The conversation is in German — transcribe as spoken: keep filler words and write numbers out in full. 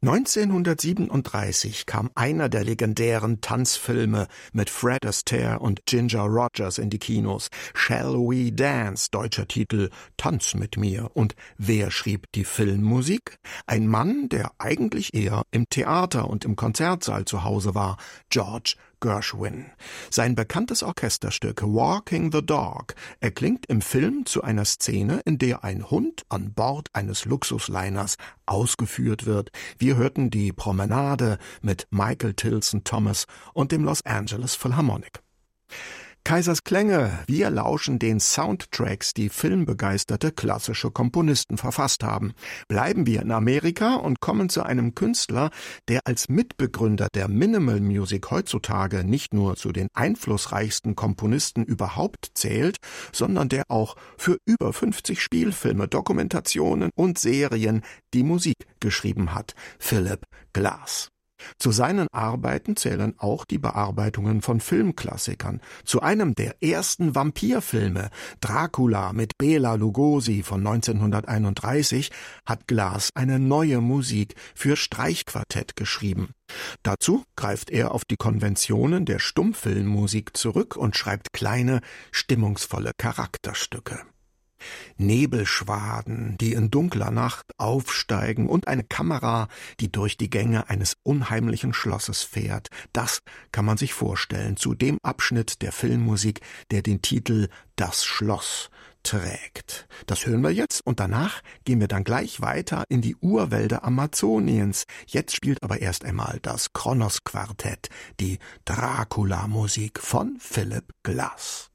neunzehnhundertsiebenunddreißig kam einer der legendären Tanzfilme mit Fred Astaire und Ginger Rogers in die Kinos. Shall We Dance, deutscher Titel Tanz mit mir. Und wer schrieb die Filmmusik? Ein Mann, der eigentlich eher im Theater und im Konzertsaal zu Hause war, George Gershwin. Sein bekanntes Orchesterstück Walking the Dog erklingt im Film zu einer Szene, in der ein Hund an Bord eines Luxusliners ausgeführt wird. Wir hörten die Promenade mit Michael Tilson Thomas und dem Los Angeles Philharmonic. Kaisers Klänge, wir lauschen den Soundtracks, die filmbegeisterte klassische Komponisten verfasst haben. Bleiben wir in Amerika und kommen zu einem Künstler, der als Mitbegründer der Minimal Music heutzutage nicht nur zu den einflussreichsten Komponisten überhaupt zählt, sondern der auch für über fünfzig Spielfilme, Dokumentationen und Serien die Musik geschrieben hat, Philip Glass. Zu seinen Arbeiten zählen auch die Bearbeitungen von Filmklassikern. Zu einem der ersten Vampirfilme, Dracula mit Bela Lugosi von neunzehnhunderteinunddreißig, hat Glass eine neue Musik für Streichquartett geschrieben. Dazu greift er auf die Konventionen der Stummfilmmusik zurück und schreibt kleine, stimmungsvolle Charakterstücke. Nebelschwaden, die in dunkler Nacht aufsteigen und eine Kamera, die durch die Gänge eines unheimlichen Schlosses fährt. Das kann man sich vorstellen zu dem Abschnitt der Filmmusik, der den Titel »Das Schloss« trägt. Das hören wir jetzt und danach gehen wir dann gleich weiter in die Urwälder Amazoniens. Jetzt spielt aber erst einmal das Kronos Quartett, die Dracula-Musik von Philip Glass.